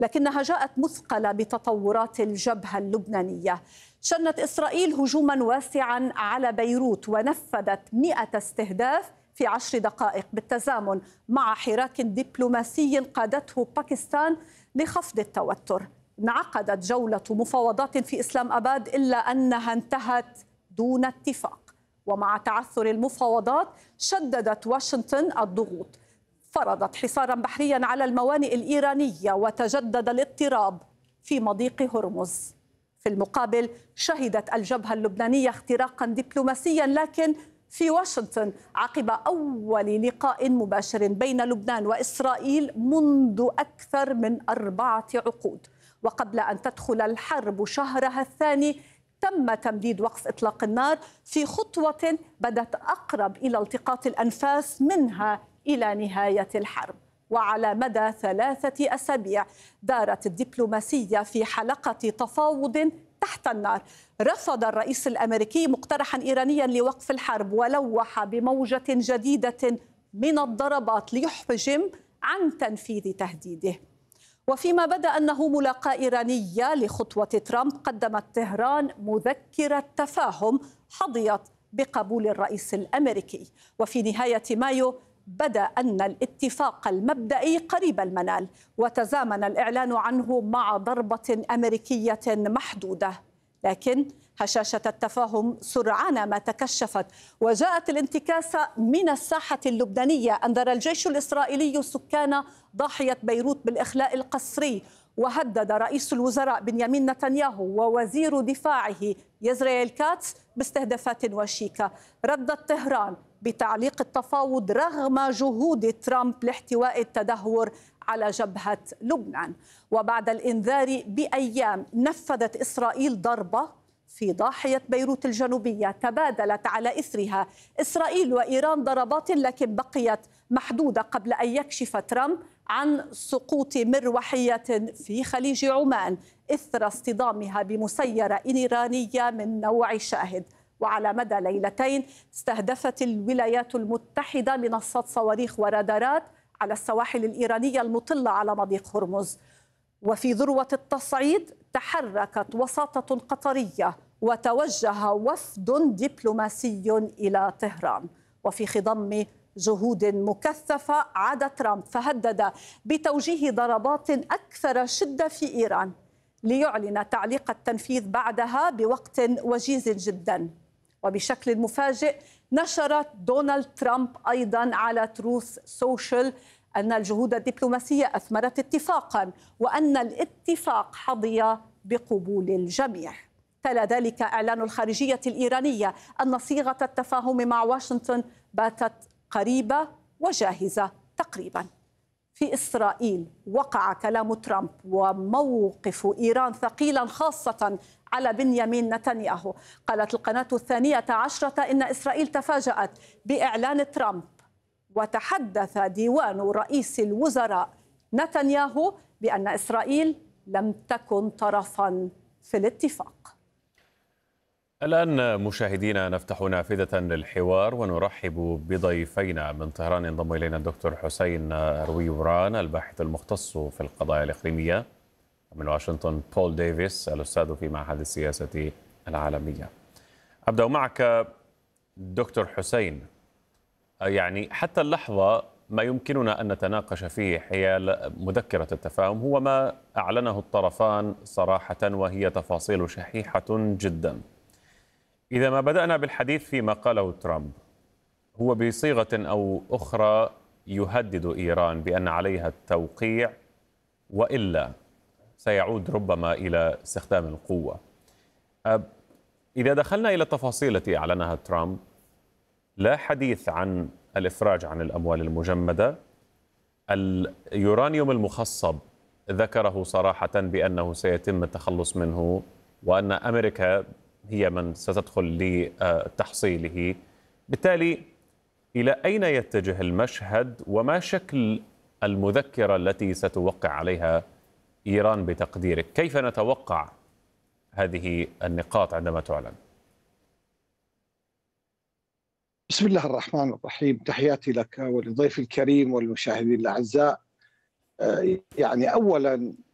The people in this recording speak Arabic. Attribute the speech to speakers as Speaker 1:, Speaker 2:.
Speaker 1: لكنها جاءت مثقلة بتطورات الجبهة اللبنانية. شنت إسرائيل هجوما واسعا على بيروت ونفذت 100 استهداف في 10 دقائق بالتزامن مع حراك دبلوماسي قادته باكستان لخفض التوتر. انعقدت جولة مفاوضات في إسلام أباد إلا أنها انتهت دون اتفاق، ومع تعثر المفاوضات شددت واشنطن الضغوط، فرضت حصارا بحريا على الموانئ الإيرانية وتجدد الاضطراب في مضيق هرمز. في المقابل شهدت الجبهة اللبنانية اختراقا دبلوماسيا لكن في واشنطن عقب أول لقاء مباشر بين لبنان وإسرائيل منذ أكثر من 4 عقود. وقبل أن تدخل الحرب شهرها الثاني تم تمديد وقف إطلاق النار في خطوة بدت أقرب إلى التقاط الأنفاس منها إلى نهاية الحرب. وعلى مدى 3 أسابيع دارت الدبلوماسية في حلقة تفاوض تحت النار. رفض الرئيس الأمريكي مقترحا إيرانيا لوقف الحرب ولوح بموجة جديدة من الضربات ليحجم عن تنفيذ تهديده. وفيما بدا أنه ملاقاة إيرانية لخطوة ترامب، قدمت طهران مذكرة تفاهم حظيت بقبول الرئيس الأمريكي. وفي نهاية مايو بدا أن الاتفاق المبدئي قريب المنال، وتزامن الإعلان عنه مع ضربة أمريكية محدودة. لكن هشاشة التفاهم سرعان ما تكشفت، وجاءت الانتكاسة من الساحة اللبنانية. أنذر الجيش الإسرائيلي سكان ضاحية بيروت بالإخلاء القسري، وهدد رئيس الوزراء بنيامين نتنياهو ووزير دفاعه يزرائيل كاتس باستهدافات وشيكة. ردت طهران بتعليق التفاوض رغم جهود ترامب لاحتواء التدهور على جبهة لبنان. وبعد الإنذار بأيام نفذت إسرائيل ضربة في ضاحية بيروت الجنوبية، تبادلت على إثرها إسرائيل وإيران ضربات لكن بقيت محدودة قبل أن يكشف ترامب عن سقوط مروحية في خليج عمان إثر اصطدامها بمسيرة إيرانية من نوع شاهد. وعلى مدى ليلتين استهدفت الولايات المتحدة منصات صواريخ ورادارات على السواحل الإيرانية المطلة على مضيق هرمز. وفي ذروة التصعيد تحركت وساطة قطرية وتوجه وفد دبلوماسي إلى طهران. وفي خضم جهود مكثفة عاد ترامب فهدد بتوجيه ضربات أكثر شدة في إيران ليعلن تعليق التنفيذ بعدها بوقت وجيز جدا. وبشكل مفاجئ نشر دونالد ترامب أيضا على تروث سوشيال أن الجهود الدبلوماسية أثمرت اتفاقا وأن الاتفاق حظي بقبول الجميع. تلا ذلك إعلان الخارجية الإيرانية أن صيغة التفاهم مع واشنطن باتت قريبة وجاهزة تقريبا. في إسرائيل وقع كلام ترامب وموقف إيران ثقيلا خاصة على بنيامين نتنياهو. قالت القناة الثانية عشرة إن إسرائيل تفاجأت بإعلان ترامب، وتحدث ديوان رئيس الوزراء نتنياهو بأن إسرائيل لم تكن طرفا في الاتفاق.
Speaker 2: الآن مشاهدينا نفتح نافذة للحوار ونرحب بضيفينا من طهران. ينضم إلينا الدكتور حسين روي وران الباحث المختص في القضايا الإقليمية، من واشنطن بول ديفيس الأستاذ في معهد السياسة العالمية. أبدأ معك دكتور حسين. يعني حتى اللحظة ما يمكننا أن نتناقش فيه حيال مذكرة التفاهم هو ما أعلنه الطرفان صراحة، وهي تفاصيل شحيحة جدا. إذا ما بدأنا بالحديث فيما قاله ترامب، هو بصيغة أو أخرى يهدد إيران بأن عليها التوقيع وإلا سيعود ربما إلى استخدام القوة. إذا دخلنا إلى التفاصيل التي أعلنها ترامب، لا حديث عن الإفراج عن الأموال المجمدة. اليورانيوم المخصب ذكره صراحة بأنه سيتم التخلص منه وأن أمريكا هي من ستدخل لتحصيله. بالتالي إلى أين يتجه المشهد وما شكل المذكرة التي ستوقع عليها إيران بتقديرك؟ كيف نتوقع هذه النقاط عندما تعلن؟
Speaker 3: بسم الله الرحمن الرحيم. تحياتي لك ولضيف الكريم والمشاهدين الأعزاء. يعني أولا